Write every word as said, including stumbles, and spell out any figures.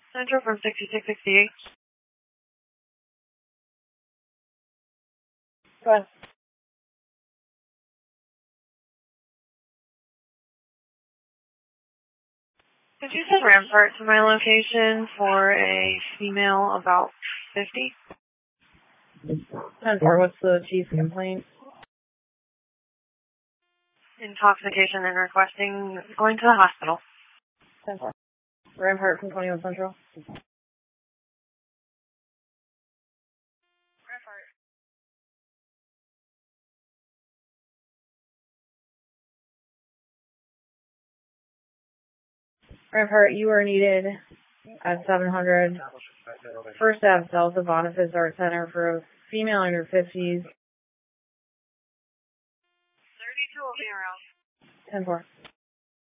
Central from sixty-six sixty-eight. Go ahead. Could you send Rampart to my location for a female about fifty? ten four, what's the chief's complaint? Intoxication and requesting going to the hospital. ten four. Rampart from twenty-one Central. Rampart. Rampart, you are needed at seven hundred First Ave South of Boniface Art Center for a female under fifties. thirty-two will be around. ten four.